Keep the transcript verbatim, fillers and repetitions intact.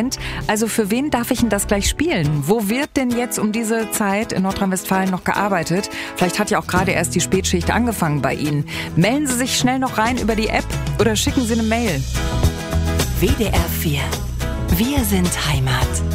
Moment. Also für wen darf ich denn das gleich spielen? Wo wird denn jetzt um diese Zeit in Nordrhein-Westfalen noch gearbeitet? Vielleicht hat ja auch gerade erst die Spätschicht angefangen bei Ihnen. Melden Sie sich schnell noch rein über die App oder schicken Sie eine Mail. W D R vier. Wir sind Heimat.